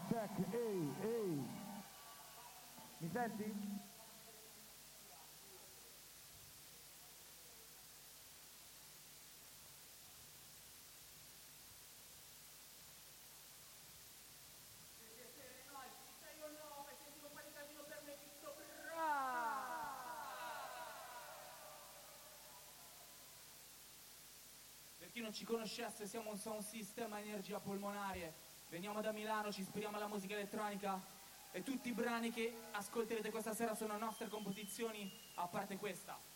check, ehi, ehi. Mi senti? Per chi non ci conoscesse, siamo un sound system a energia polmonare. Veniamo da Milano, ci ispiriamo alla musica elettronica e tutti i brani che ascolterete questa sera sono nostre composizioni, a parte questa.